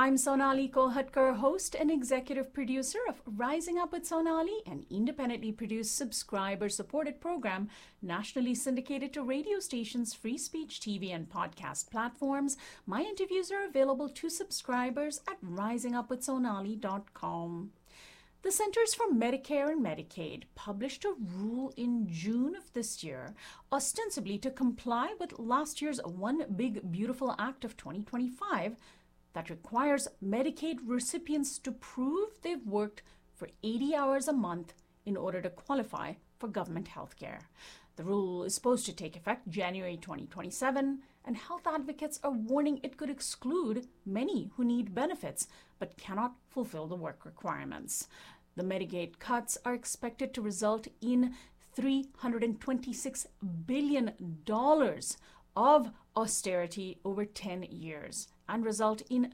I'm Sonali Kolhatkar, host and executive producer of Rising Up with Sonali, an independently produced, subscriber-supported program nationally syndicated to radio stations, free speech TV, and podcast platforms. My interviews are available to subscribers at risingupwithsonali.com. The Centers for Medicare and Medicaid published a rule in June of this year, ostensibly to comply with last year's One Big Beautiful Act of 2025 that requires Medicaid recipients to prove they've worked for 80 hours a month in order to qualify for government health care. The rule is supposed to take effect January 2027, and health advocates are warning it could exclude many who need benefits but cannot fulfill the work requirements. The Medicaid cuts are expected to result in $326 billion of austerity over 10 years and result in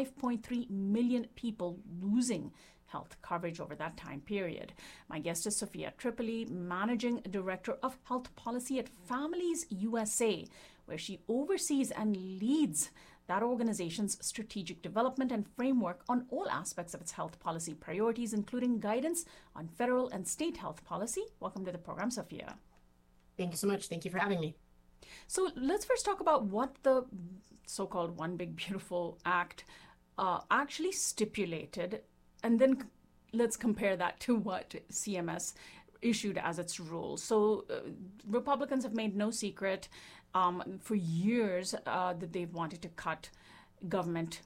5.3 million people losing health coverage over that time period. My guest is Sophia Tripoli, Managing Director of Health Policy at Families USA, where she oversees and leads that organization's strategic development and framework on all aspects of its health policy priorities, including guidance on federal and state health policy. Welcome to the program, Sophia. Thank you so much. Thank you for having me. So let's first talk about what the so-called One Big Beautiful Act actually stipulated, and then let's compare that to what CMS issued as its rule. So Republicans have made no secret for years that they've wanted to cut government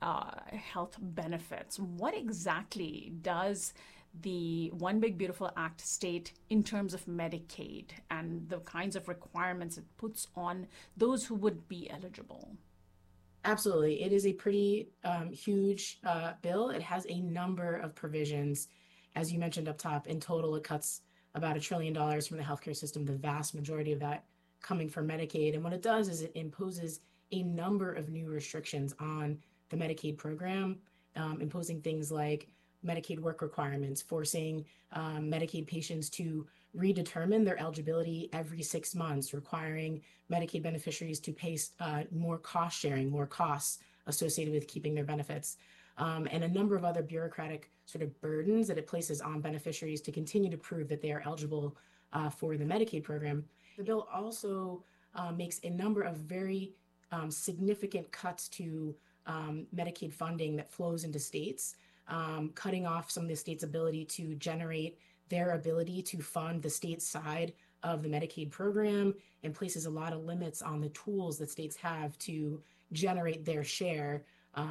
health benefits. What exactly does the One Big Beautiful Act state in terms of Medicaid and the kinds of requirements it puts on those who would be eligible? Absolutely. It is a pretty huge bill. It has a number of provisions. As you mentioned up top, in total, it cuts about $1 trillion from the healthcare system, the vast majority of that coming from Medicaid. And what it does is it imposes a number of new restrictions on the Medicaid program, imposing things like Medicaid work requirements, forcing Medicaid patients to redetermine their eligibility every 6 months, requiring Medicaid beneficiaries to pay more cost sharing, more costs associated with keeping their benefits, and a number of other bureaucratic sort of burdens that it places on beneficiaries to continue to prove that they are eligible for the Medicaid program. The bill also makes a number of very significant cuts to Medicaid funding that flows into states, cutting off some of the states' ability to generate their ability to fund the state side of the Medicaid program, and places a lot of limits on the tools that states have to generate their share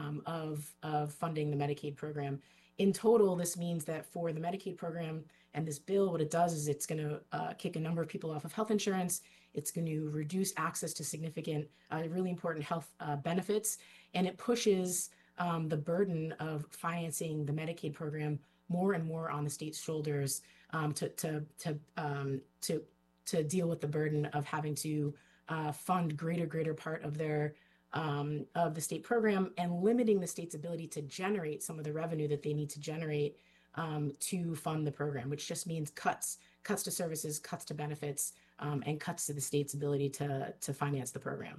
of funding the Medicaid program. In total, this means that for the Medicaid program and this bill, what it does is it's going to kick a number of people off of health insurance. It's going to reduce access to significant, really important health benefits, and it pushes the burden of financing the Medicaid program more and more on the state's shoulders to deal with the burden of having to fund greater part of their of the state program, and limiting the state's ability to generate some of the revenue that they need to generate to fund the program, which just means cuts to services, cuts to benefits, and cuts to the state's ability to finance the program.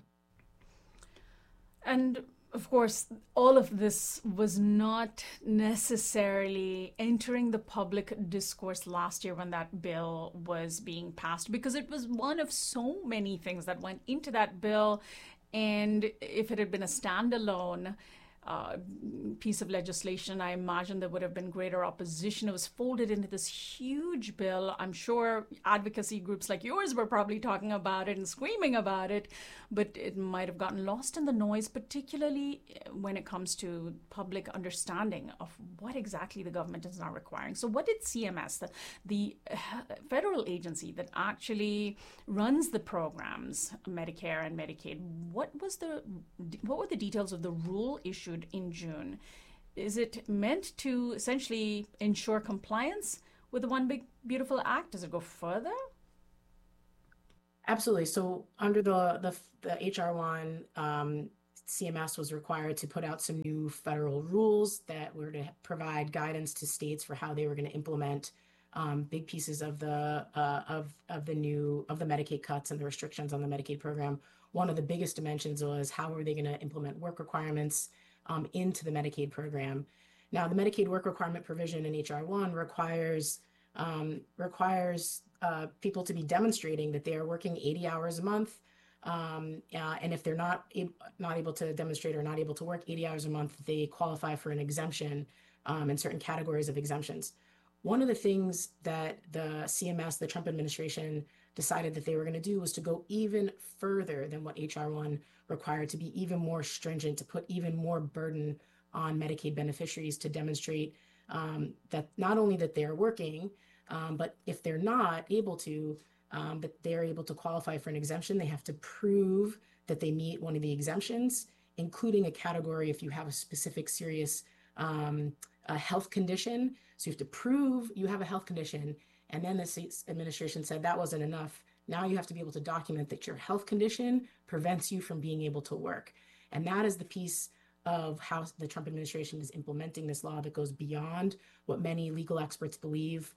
And of course, all of this was not necessarily entering the public discourse last year when that bill was being passed, because it was one of so many things that went into that bill. And if it had been a standalone piece of legislation, I imagine there would have been greater opposition. It was folded into this huge bill. I'm sure advocacy groups like yours were probably talking about it and screaming about it, but it might have gotten lost in the noise, particularly when it comes to public understanding of what exactly the government is now requiring. So what did CMS, the federal agency that actually runs the programs, Medicare and Medicaid, what were the details of the rule issued in June? Is it meant to essentially ensure compliance with the One Big Beautiful Act? Does it go further? Absolutely. So under the HR 1, CMS was required to put out some new federal rules that were to provide guidance to states for how they were going to implement big pieces of the Medicaid cuts and the restrictions on the Medicaid program. One of the biggest dimensions was how were they going to implement work requirements into the Medicaid program. Now, the Medicaid work requirement provision in HR 1 requires people to be demonstrating that they are working 80 hours a month. And if they're not able to demonstrate or not able to work 80 hours a month, they qualify for an exemption in certain categories of exemptions. One of the things that the CMS, the Trump administration, decided that they were going to do was to go even further than what HR 1 required, to be even more stringent, to put even more burden on Medicaid beneficiaries to demonstrate that not only that they're working, but if they're not able to, that they're able to qualify for an exemption. They have to prove that they meet one of the exemptions, including a category if you have a specific serious a health condition. So you have to prove you have a health condition. And then the state administration said that wasn't enough. Now you have to be able to document that your health condition prevents you from being able to work. And that is the piece of how the Trump administration is implementing this law that goes beyond what many legal experts believe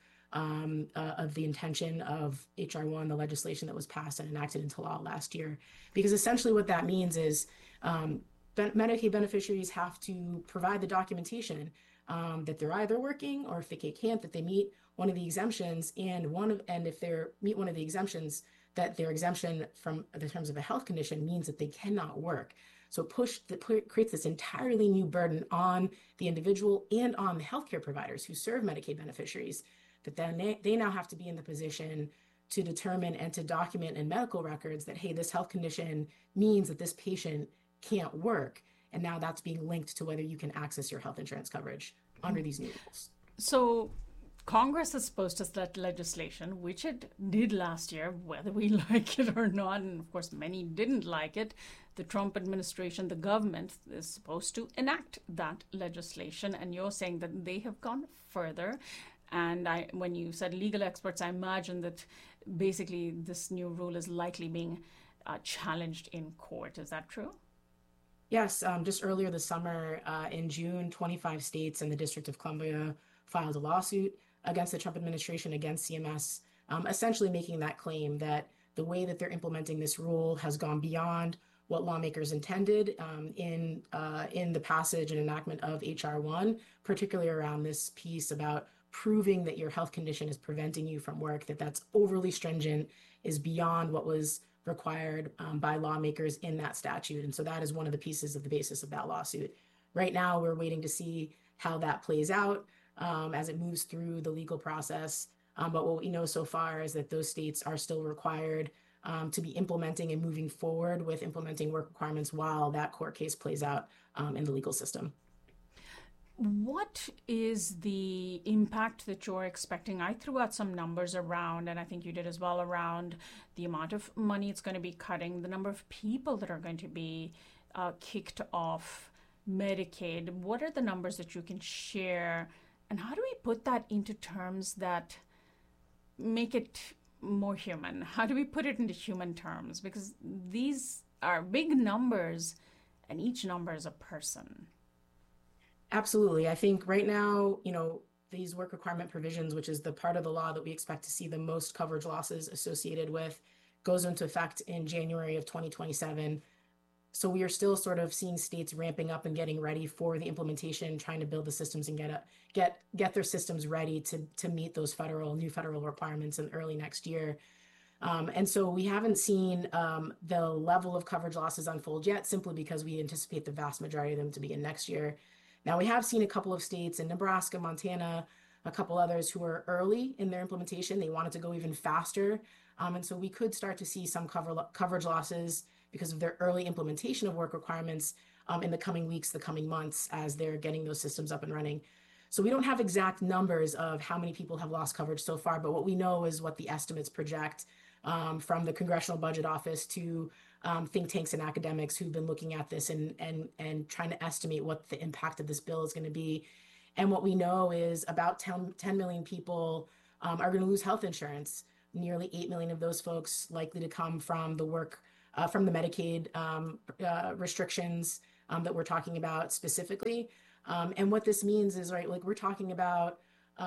of the intention of HR 1, the legislation that was passed and enacted into law last year. Because essentially what that means is Medicaid beneficiaries have to provide the documentation that they're either working, or if they can't, that they meet one of the exemptions, and if they meet one of the exemptions, that their exemption from the terms of a health condition means that they cannot work. So creates this entirely new burden on the individual and on the healthcare providers who serve Medicaid beneficiaries, that then they now have to be in the position to determine and to document in medical records that, hey, this health condition means that this patient can't work. And now that's being linked to whether you can access your health insurance coverage under these new rules. So Congress is supposed to set legislation, which it did last year, whether we like it or not. And of course, many didn't like it. The Trump administration, the government, is supposed to enact that legislation. And you're saying that they have gone further. And when you said legal experts, I imagine that basically this new rule is likely being challenged in court. Is that true? Yes, just earlier this summer, in June, 25 states and the District of Columbia filed a lawsuit against the Trump administration, against CMS, essentially making that claim that the way that they're implementing this rule has gone beyond what lawmakers intended in the passage and enactment of HR 1, particularly around this piece about proving that your health condition is preventing you from work, that's overly stringent, is beyond what was required by lawmakers in that statute. And so that is one of the pieces of the basis of that lawsuit. Right now, we're waiting to see how that plays out as it moves through the legal process. But what we know so far is that those states are still required to be implementing and moving forward with implementing work requirements while that court case plays out in the legal system. What is the impact that you're expecting? I threw out some numbers around, and I think you did as well, around the amount of money it's going to be cutting, the number of people that are going to be kicked off Medicaid. What are the numbers that you can share, and how do we put that into terms that make it more human? How do we put it into human terms? Because these are big numbers, and each number is a person. Absolutely. I think right now, these work requirement provisions, which is the part of the law that we expect to see the most coverage losses associated with, goes into effect in January of 2027. So we are still sort of seeing states ramping up and getting ready for the implementation, trying to build the systems and get their systems ready to meet those new federal requirements in early next year. And so we haven't seen the level of coverage losses unfold yet, simply because we anticipate the vast majority of them to begin next year. Now, we have seen a couple of states in Nebraska, Montana, a couple others who are early in their implementation. They wanted to go even faster. And so we could start to see some coverage losses because of their early implementation of work requirements in the coming weeks, the coming months, as they're getting those systems up and running. So we don't have exact numbers of how many people have lost coverage so far, but what we know is what the estimates project from the Congressional Budget Office to think tanks and academics who've been looking at this and trying to estimate what the impact of this bill is going to be. And what we know is about 10 million people are going to lose health insurance. Nearly 8 million of those folks likely to come from the Medicaid restrictions that we're talking about specifically. And what this means is, right, like we're talking about,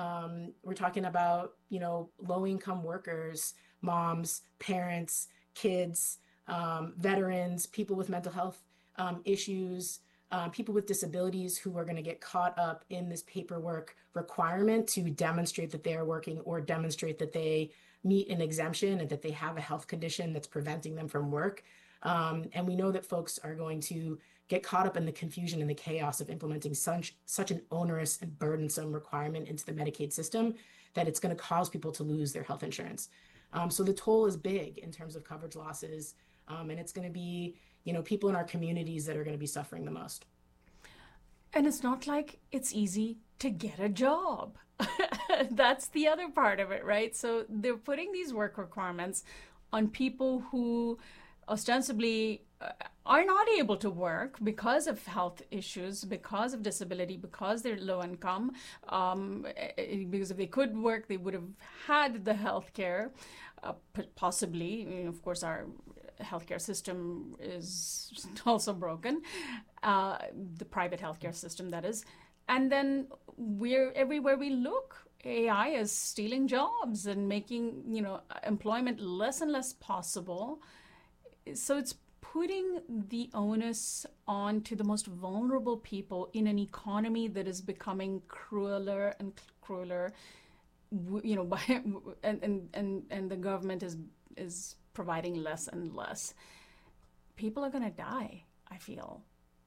low-income workers, moms, parents, kids, veterans, people with mental health issues, people with disabilities who are going to get caught up in this paperwork requirement to demonstrate that they are working or demonstrate that they meet an exemption and that they have a health condition that's preventing them from work. And we know that folks are going to get caught up in the confusion and the chaos of implementing such an onerous and burdensome requirement into the Medicaid system that it's going to cause people to lose their health insurance. So the toll is big in terms of coverage losses, and it's going to be, people in our communities that are going to be suffering the most. And it's not like it's easy to get a job. That's the other part of it, right? So they're putting these work requirements on people who ostensibly are not able to work because of health issues, because of disability, because they're low income. Because if they could work, they would have had the health care, possibly. Of course, our healthcare system is also broken, the private healthcare system, that is. And then everywhere we look, AI is stealing jobs and making, employment less and less possible. So it's putting the onus onto the most vulnerable people in an economy that is becoming crueler and crueler, and the government is providing less and less. People are going to die, I feel.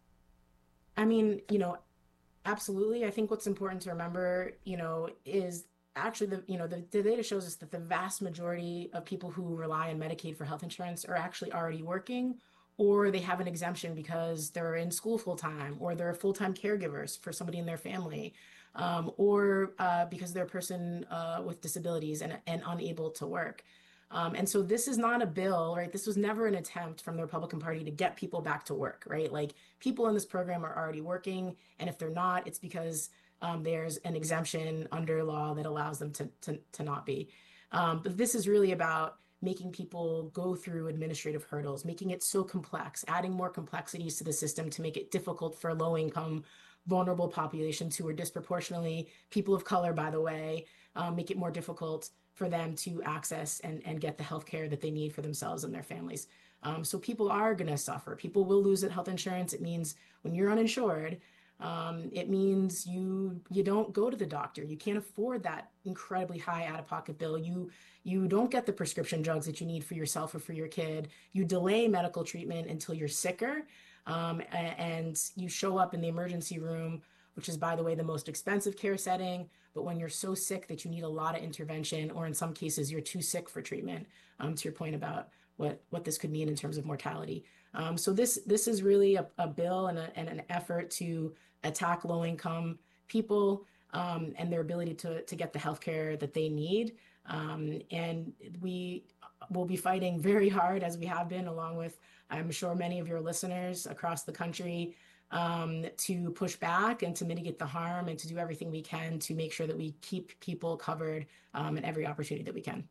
I mean, absolutely. I think what's important to remember, is actually the data shows us that the vast majority of people who rely on Medicaid for health insurance are actually already working, or they have an exemption because they're in school full time, or they're full-time caregivers for somebody in their family, or because they're a person with disabilities and unable to work. And so this is not a bill, right? This was never an attempt from the Republican Party to get people back to work, right? Like, people in this program are already working, and if they're not, it's because there's an exemption under law that allows them to not be. But this is really about making people go through administrative hurdles, making it so complex, adding more complexities to the system to make it difficult for low-income, vulnerable populations who are disproportionately people of color, by the way, make it more difficult for them to access and get the health care that they need for themselves and their families. So people are going to suffer. People will lose their health insurance. It means when you're uninsured, it means you don't go to the doctor. You can't afford that incredibly high out-of-pocket bill. You don't get the prescription drugs that you need for yourself or for your kid. You delay medical treatment until you're sicker, and you show up in the emergency room, which is, by the way, the most expensive care setting. But when you're so sick that you need a lot of intervention, or in some cases you're too sick for treatment, to your point about what this could mean in terms of mortality. So this is really a bill and an effort to attack low-income people and their ability to get the healthcare that they need. And we will be fighting very hard, as we have been, along with, I'm sure, many of your listeners across the country, to push back and to mitigate the harm and to do everything we can to make sure that we keep people covered in every opportunity that we can.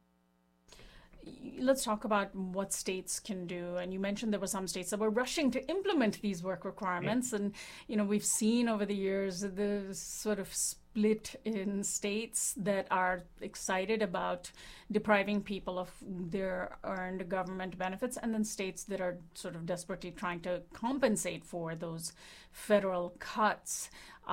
Let's talk about what states can do. And you mentioned there were some states that were rushing to implement these work requirements. Right. And, we've seen over the years the sort of split in states that are excited about depriving people of their earned government benefits, and then states that are sort of desperately trying to compensate for those federal cuts.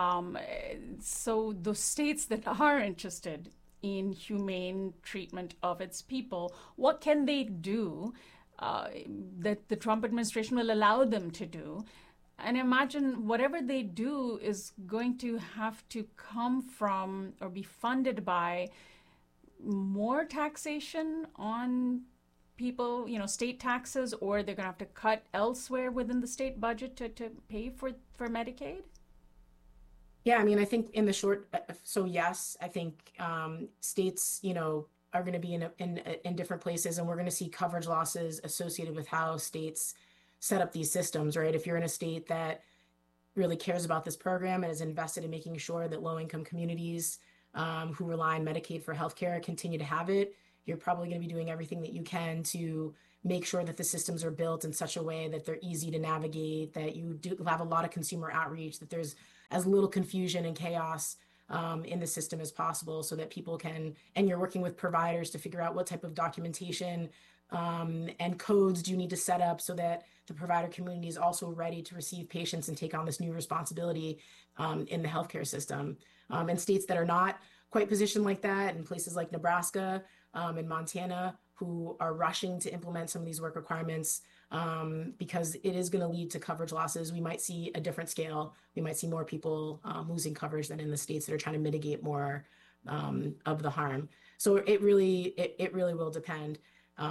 So those states that are interested in humane treatment of its people, what can they do that the Trump administration will allow them to do? And imagine whatever they do is going to have to come from or be funded by more taxation on people, state taxes, or they're going to have to cut elsewhere within the state budget to pay for Medicaid? Yeah, I mean, I think in the short, so yes, I think states, are going to be in different places, and we're going to see coverage losses associated with how states set up these systems, right? If you're in a state that really cares about this program and is invested in making sure that low-income communities who rely on Medicaid for healthcare continue to have it, you're probably going to be doing everything that you can to make sure that the systems are built in such a way that they're easy to navigate, that you do have a lot of consumer outreach, that there's as little confusion and chaos in the system as possible, so that people can, and you're working with providers to figure out what type of documentation and codes do you need to set up so that the provider community is also ready to receive patients and take on this new responsibility in the healthcare system. And states that are not quite positioned like that, in places like Nebraska and Montana, who are rushing to implement some of these work requirements because it is going to lead to coverage losses. We might see a different scale. We might see more people losing coverage than in the states that are trying to mitigate more of the harm. So it really will depend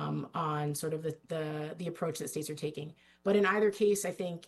on sort of the approach that states are taking. But in either case, I think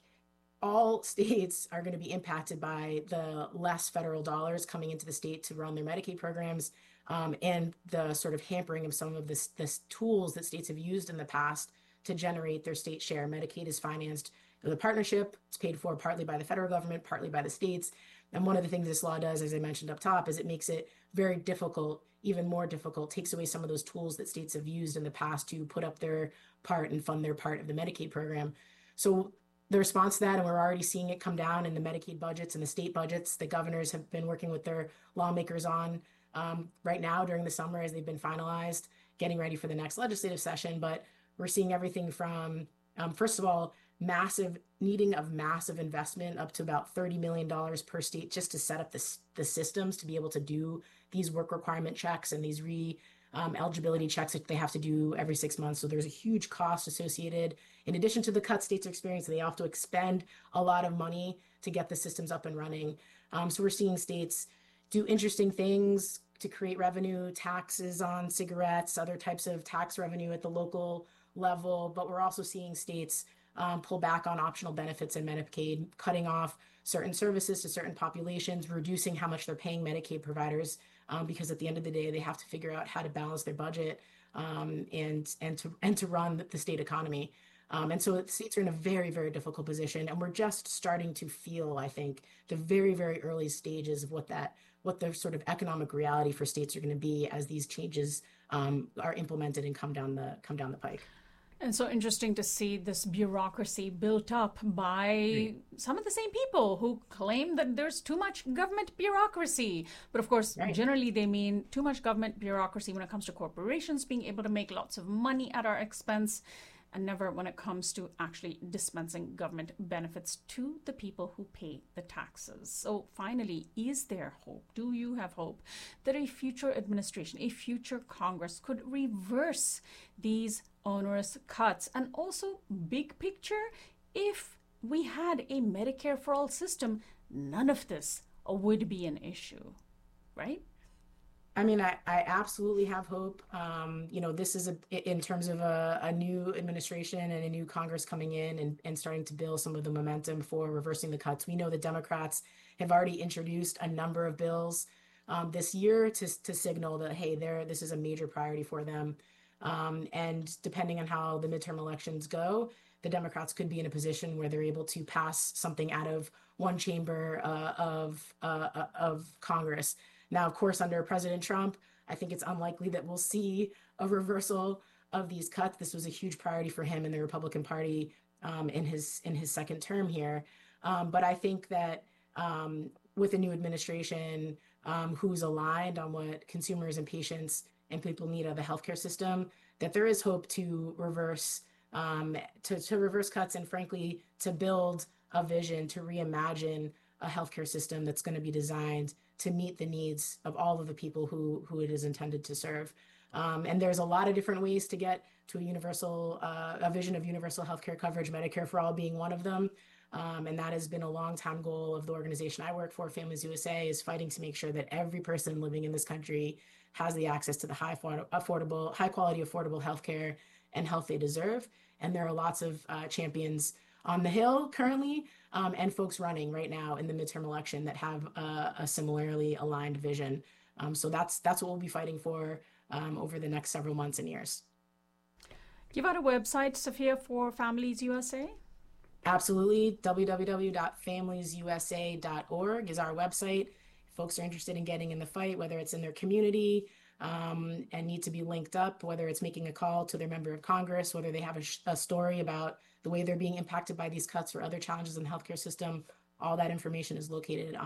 all states are going to be impacted by the less federal dollars coming into the state to run their Medicaid programs, and the sort of hampering of some of this tools that states have used in the past to generate their state share. Medicaid is financed with a partnership. It's paid for partly by the federal government, partly by the states. And one of the things this law does, as I mentioned up top, is it makes it very difficult, even more difficult, takes away some of those tools that states have used in the past to put up their part and fund their part of the Medicaid program. So the response to that, and we're already seeing it come down in the Medicaid budgets and the state budgets that governors have been working with their lawmakers on right now during the summer as they've been finalized, getting ready for the next legislative session. But we're seeing everything from, first of all, massive investment up to about $30 million per state just to set up the systems to be able to do these work requirement checks and these eligibility checks that they have to do every 6 months. So there's a huge cost associated. In addition to the cuts states are experiencing, they have to expend a lot of money to get the systems up and running. So we're seeing states do interesting things to create revenue, taxes on cigarettes, other types of tax revenue at the local level. But we're also seeing states pull back on optional benefits in Medicaid, cutting off certain services to certain populations, reducing how much they're paying Medicaid providers, because at the end of the day, they have to figure out how to balance their budget and to run the state economy. And so states are in a very, very difficult position. And we're just starting to feel, I think, the very, very early stages of what the sort of economic reality for states are going to be as these changes are implemented and come down the pike. And so interesting to see this bureaucracy built up by some of the same people who claim that there's too much government bureaucracy. But of course, generally they mean too much government bureaucracy when it comes to corporations being able to make lots of money at our expense, and never when it comes to actually dispensing government benefits to the people who pay the taxes. So finally, is there hope? Do you have hope that a future administration, a future Congress could reverse these onerous cuts? And also, big picture, if we had a Medicare for All system, none of this would be an issue, right? I mean, I absolutely have hope. This is in terms of a new administration and a new Congress coming in and starting to build some of the momentum for reversing the cuts. We know the Democrats have already introduced a number of bills this year to signal that, hey, this is a major priority for them. And depending on how the midterm elections go, the Democrats could be in a position where they're able to pass something out of one chamber of Congress. Now, of course, under President Trump, I think it's unlikely that we'll see a reversal of these cuts. This was a huge priority for him and the Republican Party in his second term here. But I think that with a new administration who's aligned on what consumers and patients and people need of the healthcare system, that there is hope to reverse cuts and, frankly, to build a vision to reimagine a healthcare system that's going to be designed to meet the needs of all of the people who it is intended to serve. And there's a lot of different ways to get to a vision of universal healthcare coverage, Medicare for All being one of them. And that has been a long-time goal of the organization I work for, Families USA, is fighting to make sure that every person living in this country has the access to the high-quality, affordable healthcare and health they deserve. And there are lots of champions on the Hill currently, and folks running right now in the midterm election that have a similarly aligned vision. So that's what we'll be fighting for over the next several months and years. Give out a website, Sophia, for Families USA. Absolutely. www.familiesusa.org is our website. If folks are interested in getting in the fight, whether it's in their community and need to be linked up, whether it's making a call to their member of Congress, whether they have a story about the way they're being impacted by these cuts or other challenges in the healthcare system, all that information is located